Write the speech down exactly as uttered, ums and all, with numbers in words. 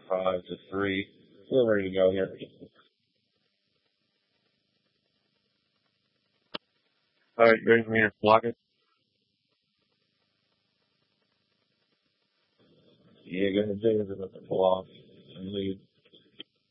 five to three. We're ready to go here. All right, ready for me to block it? Yeah, gonna do it with the pull off and lead.